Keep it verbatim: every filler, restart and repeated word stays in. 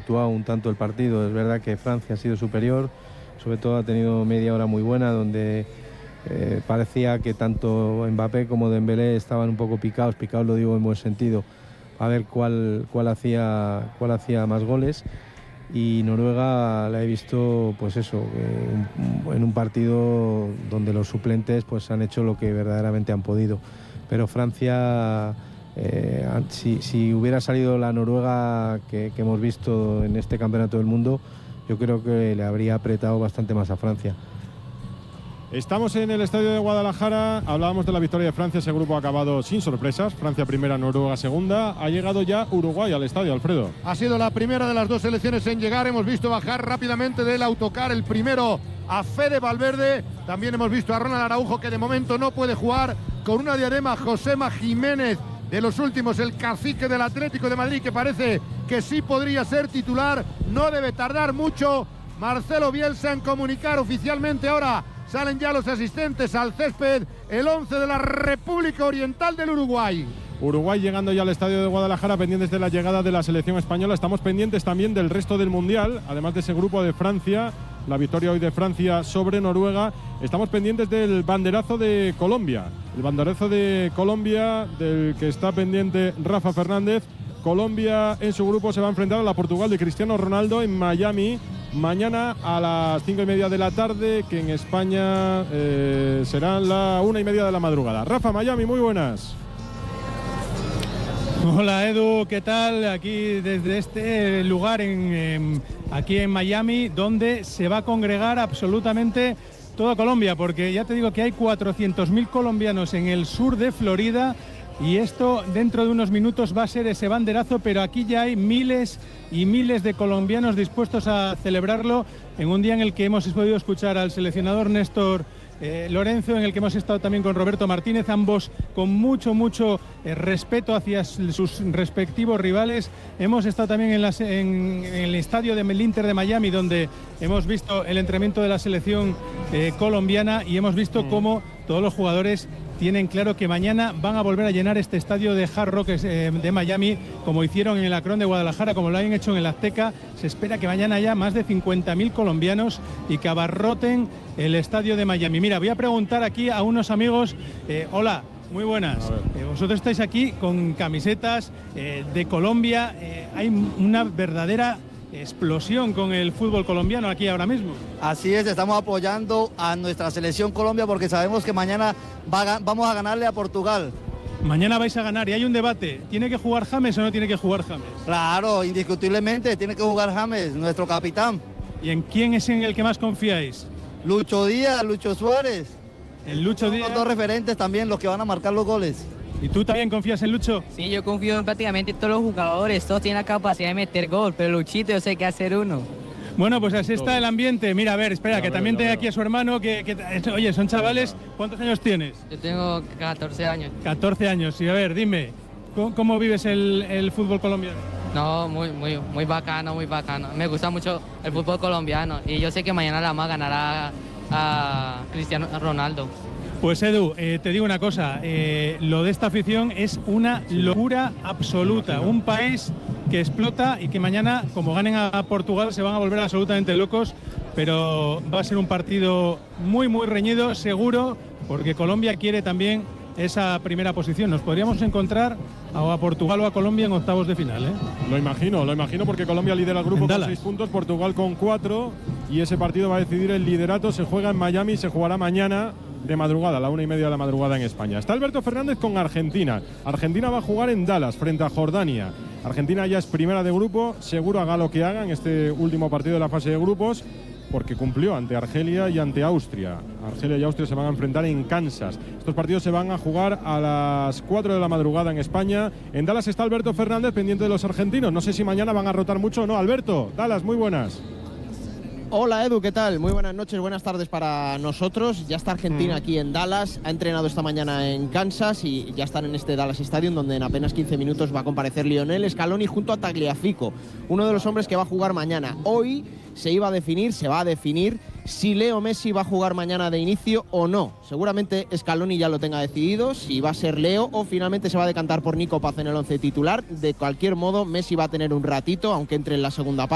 desvirtuado un tanto el partido. Es verdad que Francia ha sido superior, sobre todo ha tenido media hora muy buena donde eh, parecía que tanto Mbappé como Dembélé estaban un poco picados, picados lo digo en buen sentido, a ver cuál, cuál, hacía, cuál hacía más goles. Y Noruega la he visto, pues eso, eh, en un partido donde los suplentes pues han hecho lo que verdaderamente han podido. Pero Francia, eh, si, si hubiera salido la Noruega que, que hemos visto en este campeonato del mundo, yo creo que le habría apretado bastante más a Francia. Estamos en el estadio de Guadalajara, hablábamos de la victoria de Francia, ese grupo ha acabado sin sorpresas, Francia primera, Noruega segunda, ha llegado ya Uruguay al estadio, Alfredo. Ha sido la primera de las dos selecciones en llegar, hemos visto bajar rápidamente del autocar el primero a Fede Valverde, también hemos visto a Ronald Araujo que de momento no puede jugar, con una diadema Josema Jiménez de los últimos, el cacique del Atlético de Madrid que parece que sí podría ser titular, no debe tardar mucho, Marcelo Bielsa en comunicar oficialmente ahora. Salen ya los asistentes al césped, el once de la República Oriental del Uruguay. Uruguay llegando ya al estadio de Guadalajara, pendientes de la llegada de la selección española. Estamos pendientes también del resto del Mundial, además de ese grupo de Francia, la victoria hoy de Francia sobre Noruega. Estamos pendientes del banderazo de Colombia, el banderazo de Colombia del que está pendiente Rafa Fernández. Colombia en su grupo se va a enfrentar a la Portugal de Cristiano Ronaldo en Miami. Mañana a las cinco y media de la tarde, que en España eh, serán la una y media de la madrugada. Rafa, Miami, muy buenas. Hola Edu, ¿qué tal? Aquí desde este lugar en, en, aquí en Miami, donde se va a congregar absolutamente toda Colombia, porque ya te digo que hay cuatrocientos mil colombianos en el sur de Florida. Y esto dentro de unos minutos va a ser ese banderazo, pero aquí ya hay miles y miles de colombianos dispuestos a celebrarlo en un día en el que hemos podido escuchar al seleccionador Néstor eh, Lorenzo, en el que hemos estado también con Roberto Martínez, ambos con mucho, mucho eh, respeto hacia sus respectivos rivales. Hemos estado también en, las, en, en el estadio del Inter de Miami, donde hemos visto el entrenamiento de la selección eh, colombiana y hemos visto mm. cómo todos los jugadores tienen claro que mañana van a volver a llenar este estadio de Hard Rock eh, de Miami, como hicieron en el Akron de Guadalajara, como lo han hecho en el Azteca. Se espera que mañana haya más de cincuenta mil colombianos y que abarroten el estadio de Miami. Mira, voy a preguntar aquí a unos amigos. Eh, hola, muy buenas. Eh, vosotros estáis aquí con camisetas eh, de Colombia. Eh, hay una verdadera explosión con el fútbol colombiano aquí ahora mismo. Así es, estamos apoyando a nuestra selección Colombia porque sabemos que mañana va, vamos a ganarle a Portugal. Mañana vais a ganar y hay un debate, ¿tiene que jugar James o no tiene que jugar James? Claro, indiscutiblemente tiene que jugar James, nuestro capitán. ¿Y en quién es en el que más confiáis? Lucho Díaz, Lucho Suárez. El Lucho Díaz. Son los dos referentes también los que van a marcar los goles. ¿Y tú también confías en Lucho? Sí, yo confío en prácticamente todos los jugadores, todos tienen la capacidad de meter gol, pero Luchito yo sé que hacer uno. Bueno, pues así está el ambiente. Mira, a ver, espera, a que ver, también tenga aquí a su hermano, que, que, oye, son chavales, ¿cuántos años tienes? Yo tengo catorce años. catorce años, y a ver, dime, ¿cómo, cómo vives el, el fútbol colombiano? No, muy, muy, muy bacano, muy bacano. Me gusta mucho el fútbol colombiano y yo sé que mañana la vamos a ganar a, a Cristiano Ronaldo. Pues Edu, eh, te digo una cosa, eh, lo de esta afición es una locura absoluta, un país que explota y que mañana, como ganen a Portugal, se van a volver absolutamente locos, pero va a ser un partido muy, muy reñido, seguro, porque Colombia quiere también esa primera posición. Nos podríamos encontrar a Portugal o a Colombia en octavos de final, ¿eh? Lo imagino, lo imagino porque Colombia lidera el grupo con seis puntos, Portugal con cuatro y ese partido va a decidir el liderato. Se juega en Miami y se jugará mañana de madrugada, a la una y media de la madrugada en España. Está Alberto Fernández con Argentina. Argentina va a jugar en Dallas frente a Jordania. Argentina ya es primera de grupo, seguro haga lo que haga en este último partido de la fase de grupos, porque cumplió ante Argelia y ante Austria. Argelia y Austria se van a enfrentar en Kansas. Estos partidos se van a jugar a las cuatro de la madrugada en España. En Dallas está Alberto Fernández pendiente de los argentinos. No sé si mañana van a rotar mucho o no. Alberto, Dallas, muy buenas. Hola Edu, ¿qué tal? Muy buenas noches, buenas tardes para nosotros. Ya está Argentina mm. aquí en Dallas, ha entrenado esta mañana en Kansas y ya están en este Dallas Stadium donde en apenas quince minutos va a comparecer Lionel Scaloni junto a Tagliafico, uno de los hombres que va a jugar mañana. Hoy se iba a definir, se va a definir si Leo Messi va a jugar mañana de inicio o no. Seguramente Scaloni ya lo tenga decidido, si va a ser Leo o finalmente se va a decantar por Nico Paz en el once titular. De cualquier modo, Messi va a tener un ratito, aunque entre en la segunda parte.